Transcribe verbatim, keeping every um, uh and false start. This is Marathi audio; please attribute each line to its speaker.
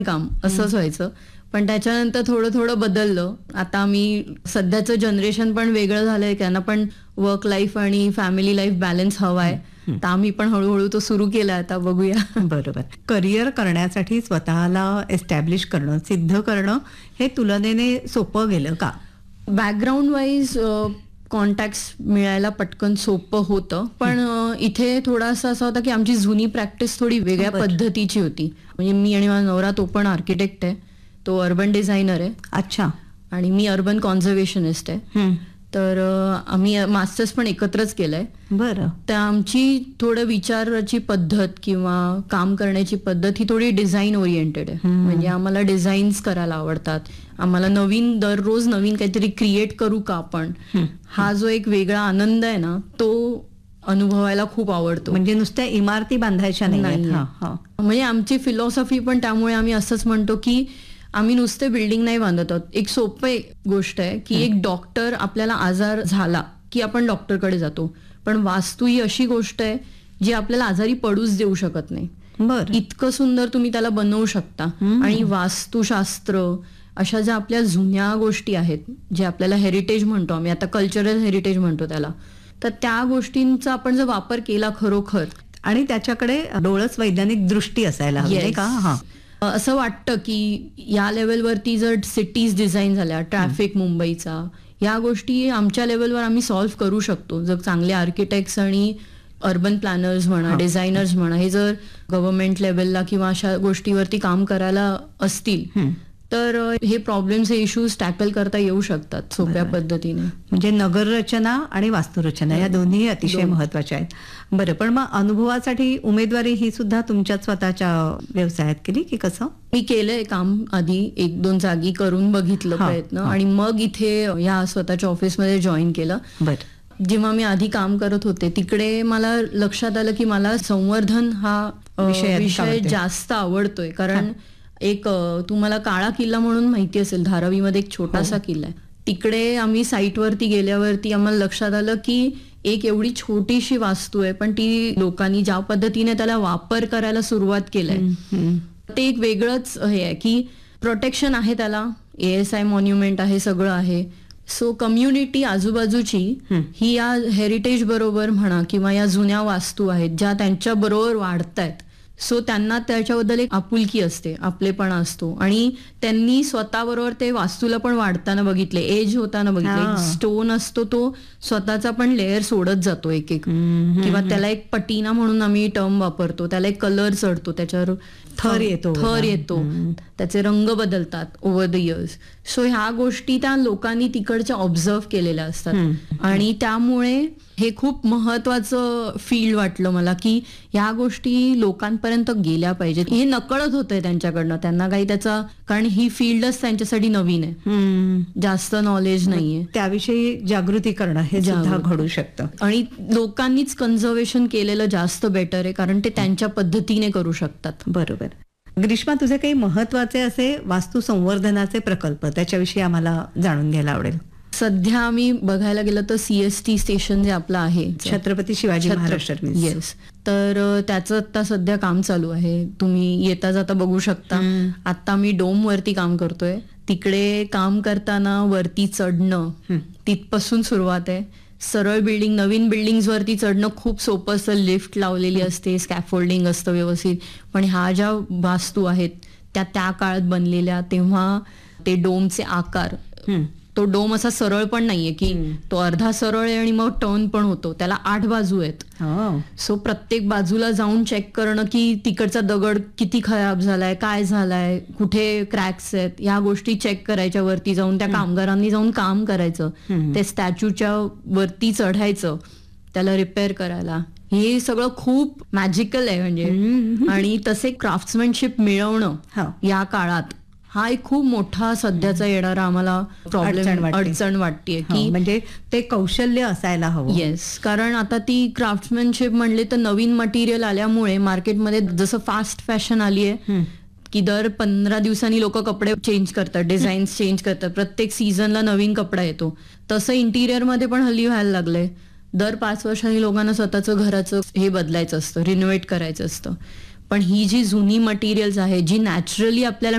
Speaker 1: काम असंच व्हायचं. पण त्याच्यानंतर थोडं थोडं बदललं. आता मी सध्याचं जनरेशन पण वेगळं झालंय, त्यांना पण वर्क लाईफ आणि फॅमिली लाईफ बॅलन्स हवाय. तर आम्ही पण हळूहळू तो सुरू केला, आता बघूया.
Speaker 2: बरोबर. करिअर करण्यासाठी स्वतःला एस्टॅब्लिश करणं, सिद्ध करणं हे तुलनेने सोपं गेलं का?
Speaker 1: बॅकग्राऊंड वाईज कॉन्टॅक्ट्स मिळायला पटकन सोपं होतं, पण इथे थोडासा असा होता की आमची जुनी प्रॅक्टिस थोडी वेगळ्या पद्धतीची होती. म्हणजे मी आणि माझा नवरा तो पण आर्किटेक्ट आहे, तो अर्बन डिझायनर आहे.
Speaker 2: अच्छा.
Speaker 1: आणि मी अर्बन कॉन्झर्वेशनिस्ट आहे. तर आम्ही मास्टर्स पण एकत्रच केलंय.
Speaker 2: बरं.
Speaker 1: तर आमची थोडं विचाराची पद्धत किंवा काम करण्याची पद्धत ही थोडी डिझाईन ओरिएंटेड आहे. म्हणजे आम्हाला डिझाईन्स करायला आवडतात. आम्हाला नवीन दररोज नवीन काहीतरी क्रिएट करू का आपण, हा जो एक वेगळा आनंद आहे ना, तो अनुभवायला खूप आवडतो.
Speaker 2: म्हणजे नुसत्या इमारती बांधायच्या नाही.
Speaker 1: म्हणजे आमची फिलॉसॉफी पण त्यामुळे आम्ही असंच म्हणतो की आम्ही नुसते बिल्डिंग नाही बांधत आहोत. एक सोपी गोष्ट आहे की एक डॉक्टर, आपल्याला आजार झाला की आपण डॉक्टरकडे जातो, पण वास्तू ही अशी गोष्ट आहे जी आपल्याला आजारी पडूच देऊ शकत नाही.
Speaker 2: बरं.
Speaker 1: इतकं सुंदर तुम्ही त्याला बनवू शकता. आणि वास्तुशास्त्र अशा ज्या आपल्या जुन्या गोष्टी आहेत, जे आपल्याला हेरिटेज म्हणतो आम्ही, आता कल्चरल हेरिटेज म्हणतो त्याला, तर त्या गोष्टींचा आपण जर वापर केला खरोखर,
Speaker 2: आणि त्याच्याकडे डोळस वैज्ञानिक दृष्टी असायला हवी, नाही का? हा.
Speaker 1: असं वाटतं की या लेवलवरती जर सिटीज डिझाईन झाल्या, ट्रॅफिक मुंबईचा, या गोष्टी आमच्या लेवलवर आम्ही सॉल्व्ह करू शकतो जर चांगले आर्किटेक्ट्स आणि अर्बन प्लॅनर्स म्हणा, डिझायनर्स म्हणा, हे जर गव्हर्नमेंट लेवलला किंवा अशा गोष्टीवरती काम करायला असतील, तर हे प्रॉब्लेम्स, हे इश्यूज टॅकल करता येऊ शकतात सोप्या पद्धतीने.
Speaker 2: म्हणजे नगररचना आणि वास्तुरचना या दोन्ही अतिशय महत्वाच्या आहेत. बरं, पण मग अनुभवासाठी उमेदवारी ही सुद्धा तुमच्या स्वतःच्या व्यवसायात केली की कसं?
Speaker 1: मी केलंय काम आधी, एक दोन जागी करून बघितलं प्रयत्न, आणि मग इथे या स्वतःच्या ऑफिसमध्ये जॉईन केलं.
Speaker 2: बरं.
Speaker 1: जेव्हा मी आधी काम करत होते तिकडे मला लक्षात आलं की मला संवर्धन हा विषय जास्त आवडतोय. कारण एक तुम्हाला काळा किल्ला म्हणून माहिती असेल, धारावीमध्ये एक छोटासा किल्ला आहे. तिकडे आम्ही साईटवरती गेल्यावरती आम्हाला लक्षात आलं की एक एवढी छोटीशी वास्तू आहे, पण ती लोकांनी ज्या पद्धतीने त्याला वापर करायला सुरुवात केलाय, ते एक वेगळंच हे आहे की प्रोटेक्शन आहे त्याला, एएसआय आय मॉन्युमेंट आहे, सगळं आहे. सो कम्युनिटी आजूबाजूची ही या हेरिटेज बरोबर म्हणा किंवा या जुन्या वास्तू आहेत ज्या त्यांच्या बरोबर वाढतायत, सो त्यांना त्याच्याबद्दल एक आपुलकी असते, आपलेपणा असतो. आणि त्यांनी स्वतःबरोबर ते वास्तूला पण वाढताना बघितले, एज होताना बघितले. स्टोन असतो तो स्वतःचा पण लेअर सोडत जातो एक एक, किंवा त्याला एक पटीना म्हणून आम्ही टर्म वापरतो, त्याला एक कलर चढतो, त्याच्यावर
Speaker 2: थर येतो
Speaker 1: थर येतो त्याचे रंग बदलतात ओव्हर द इयर्स. सो ह्या गोष्टी त्या लोकांनी तिकडच्या ऑब्झर्व केलेल्या असतात, आणि त्यामुळे हे खूप महत्वाचं फील्ड वाटलं मला की ह्या गोष्टी लोकांपर्यंत गेल्या पाहिजेत. हे नकळत होतंय त्यांच्याकडनं, त्यांना काही त्याचा, कारण ही फील्डच त्यांच्यासाठी नवीन आहे, जास्त नॉलेज नाहीये,
Speaker 2: त्याविषयी जागृती करणं हे सुद्धा घडू शकतं.
Speaker 1: आणि लोकांनीच कन्झर्वेशन केलेलं जास्त बेटर आहे, कारण ते त्यांच्या पद्धतीने करू शकतात.
Speaker 2: बरोबर. ग्रीष्मा, तुझे काही महत्वाचे असे वास्तू संवर्धनाचे प्रकल्प, त्याच्याविषयी आम्हाला जाणून घ्यायला आवडेल.
Speaker 1: सध्या आम्ही बघायला गेलं तर सीएसटी स्टेशन जे आपलं आहे,
Speaker 2: छत्रपती शिवाजी महाराज टर्मिनस,
Speaker 1: येस, तर त्याचं आता सध्या काम चालू आहे. तुम्ही येता जाता बघू शकता. आता मी डोम वरती काम करतोय. तिकडे काम करताना वरती चढणं तिथपासून सुरुवात आहे. सरळ बिल्डिंग, नवीन बिल्डिंग वरती चढणं खूप सोपं असतं, लिफ्ट लावलेली असते, स्कॅफोल्डिंग असतं व्यवस्थित. पण ह्या ज्या वास्तू आहेत त्या त्या काळात बनलेल्या, तेव्हा ते डोमचे आकार, तो डोम असा सरळ पण नाहीये की तो अर्धा सरळ आहे आणि मग टर्न पण होतो, त्याला आठ बाजू आहेत. सो प्रत्येक बाजूला जाऊन चेक करणं की तिकडचा दगड किती खराब झालाय, काय झालाय, कुठे क्रॅक्स आहेत, या गोष्टी चेक करायच्या. वरती जाऊन त्या कामगारांनी जाऊन काम करायचं, ते स्टॅच्यूच्या वरती चढायचं, त्याला रिपेअर करायला. हे सगळं खूप मॅजिकल आहे म्हणजे. आणि तसे क्राफ्ट्समॅनशिप मिळवणं या काळात हा एक खूप मोठा सध्याचा येणारा आम्हाला प्रॉब्लेम, अडचण वाटते की
Speaker 2: म्हणजे ते कौशल्य असायला हवं.
Speaker 1: येस, कारण आता ती क्राफ्ट्समॅनशिप म्हणले तर नवीन मटेरियल आल्यामुळे मार्केटमध्ये जसं फास्ट फॅशन आली आहे की दर पंधरा दिवसांनी लोक कपडे चेंज करतात, डिझाईन्स चेंज करतात, प्रत्येक सीझनला नवीन कपडा येतो. तसं इंटिरियर मध्ये पण हल्ली व्हायला लागलंय. दर पाच वर्षांनी लोकांना स्वतःचं घराचं हे बदलायचं असतं, रिनोव्हेट करायचं असतं. पण ही जी जुनी मटेरियल्स आहे जी नॅचरली आपल्याला